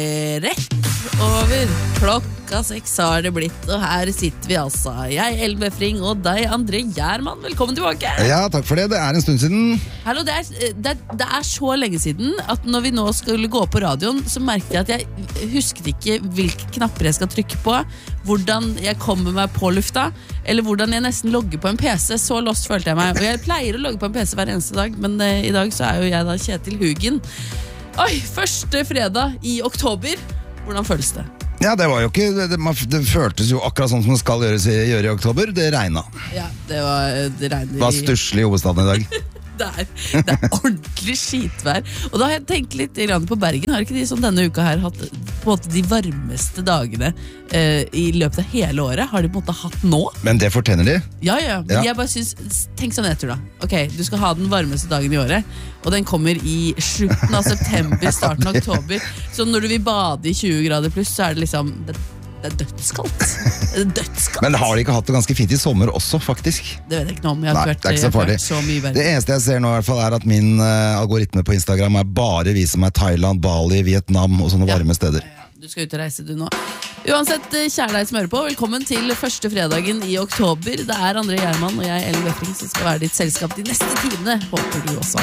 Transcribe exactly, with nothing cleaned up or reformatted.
Rett over klokka seks har det blitt, og her sitter vi altså. Jeg, Ellen Befring, og deg, André Gjerman. Velkommen tilbake. Ja, takk for det. Det er en stund siden. Hallo, det er, det, er, det er så lenge siden at når vi nå skulle gå på radioen, så merket jeg at jeg husket ikke hvilke knapper jeg skal trykke på, hvordan jeg kommer meg på lufta, eller hvordan jeg nesten logger på en P C. Så lost følte jeg meg. Og jeg pleier å logge på en P C hver eneste dag, men uh, i dag så er jo jeg da Kjetil Hugen. Oi, første fredag i oktober. Hvordan føles det? Ja, det var jo ikke Det, det, det føltes jo akkurat sånn som det skal gjøres i, gjøre i oktober. Det regnet. Ja, det var Det regnet Det var stusslig i hovedstaden i dag. Det er, det er ordentlig skitvær. Og da har jeg tenkt litt på Bergen. Har ikke de som denne uka her hatt på en måte de varmeste dagene eh, i løpet av hele året? Har de på en måte hatt nå? Men det fortjener de? Ja, ja, men Ja. jeg bare synes, tenk sånn etter da. Ok, du skal ha den varmeste dagen i året, og den kommer i slutten av september, starten av oktober. Så når du vil bade i tjue grader pluss, så er det liksom det, det er dødskaldt. Det er dødskaldt. Men har de ikke hatt det ganske fint i sommer også, faktisk? Det vet jeg ikke noe om. Jeg har Nei, ikke vært, det er ikke så jeg har farlig. vært så mye i Bergen. Det eneste jeg ser nå i hvert fall er at min uh, algoritme på Instagram er bare viser meg Thailand, Bali, Vietnam og sånne Ja. varme steder. Du skal ut og reise du nå. Uansett, kjære deg som hører på, velkommen til første fredagen i oktober. Det er André Gjerman og jeg, Ellen Befring, som skal være ditt selskap de neste timene. Håper du også